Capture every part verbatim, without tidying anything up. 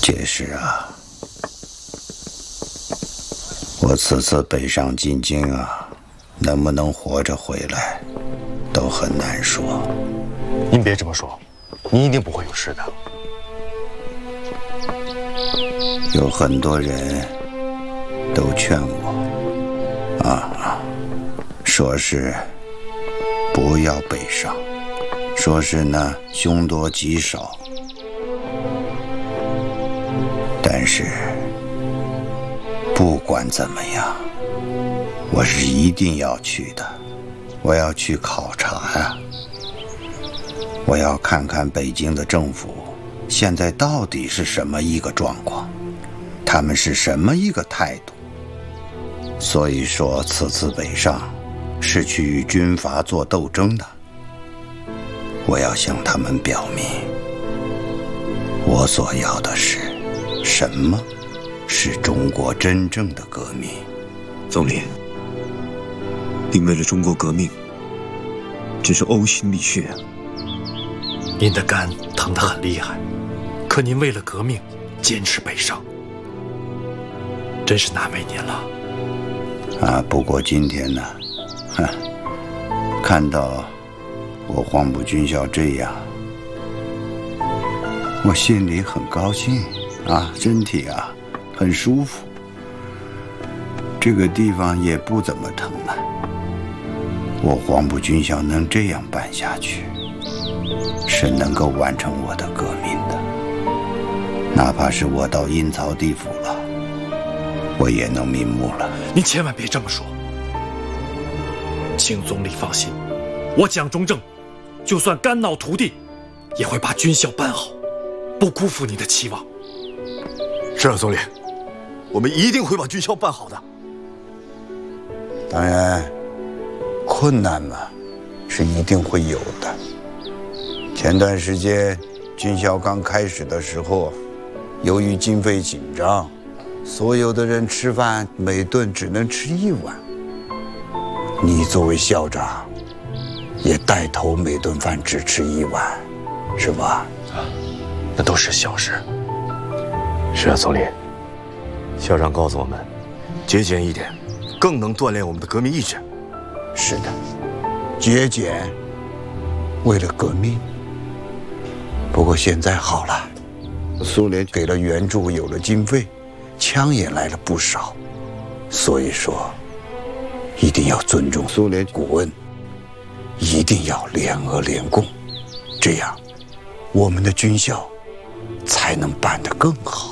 解释啊，我此次北上进京啊，能不能活着回来，都很难说。 您别这么说，您一定不会有事的。 有很多人都劝我啊，说是不要北上，说是呢凶多吉少。但是不管怎么样，我是一定要去的。我要去考察呀，我要看看北京的政府现在到底是什么一个状况，他们是什么一个态度。所以说此次北上是去与军阀做斗争的。我要向他们表明，我所要的是什么是中国真正的革命。 总理，您为了中国革命真是呕心沥血啊。 您的肝疼得很厉害，可您为了革命坚持北上，真是难为您了。 啊，不过今天呢，哼，看到我黄埔军校这样，我心里很高兴啊，身体啊很舒服，这个地方也不怎么疼了。我黄埔军校能这样办下去，是能够完成我的革命的。哪怕是我到阴曹地府了，我也能瞑目了。 您千万别这么说，请总理放心，我蒋中正就算肝脑涂地，也会把军校办好，不辜负你的期望。 是啊，总理，我们一定会把军校办好的。 当然，困难嘛，是一定会有的。前段时间军校刚开始的时候，由于经费紧张，所有的人吃饭每顿只能吃一碗。你作为校长，也带头每顿饭只吃一碗，是吧？ 啊，那都是小事。 是啊，总理，校长告诉我们，节俭一点，更能锻炼我们的革命意志。 是的，节俭，为了革命。不过现在好了，苏联给了援助，有了经费，枪也来了不少，所以说，一定要尊重苏联顾问，一定要联俄联共，这样，我们的军校才能办得更好。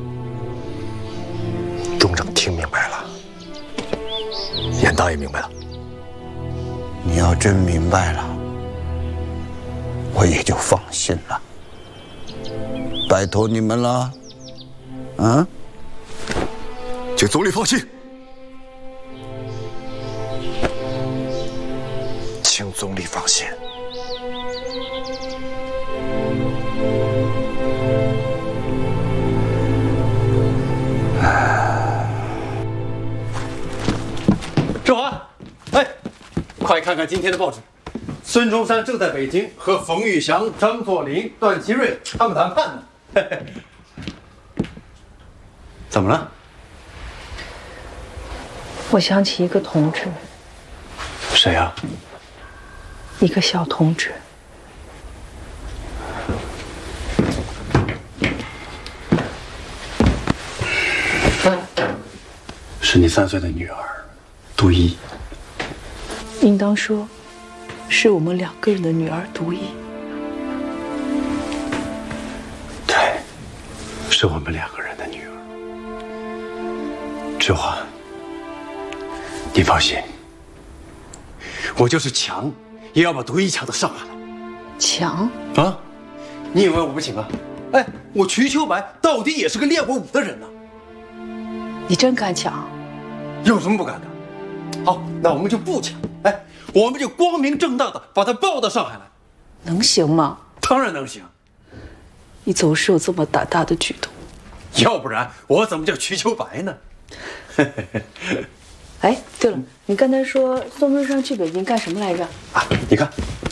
中正听明白了， 严大也明白了。 你要真明白了，我也就放心了。拜托你们了，啊？ 请总理放心。 请总理放心。 志华，哎，快看看今天的报纸，孙中山正在北京和冯玉祥、张作霖、段祺瑞他们谈判呢。嘿嘿，怎么了？ 我想起一个同志。 谁呀？ 一个小同志。 是你三岁的女儿，杜一。 应当说，是我们两个人的女儿杜一。 对，是我们两个人的女儿。志华，你放心，我就是抢，也要把杜一抢到上海来。 抢？ 啊？你以为我不行啊？哎，我瞿秋白到底也是个练过武的人呢。 你真敢抢？ 有什么不敢的？好，那我们就不抢，哎，我们就光明正大的把他抱到上海来， 能行吗？ 当然能行。 你总是有这么胆大的举动， 要不然我怎么叫瞿秋白呢？ 哎，对了，你刚才说孙中山去北京干什么来着？ 啊，你看，